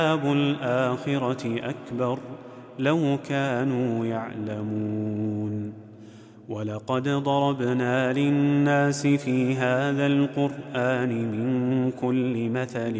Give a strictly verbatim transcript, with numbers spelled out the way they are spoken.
عذاب الآخرة أكبر لو كانوا يعلمون. ولقد ضربنا للناس في هذا القرآن من كل مثل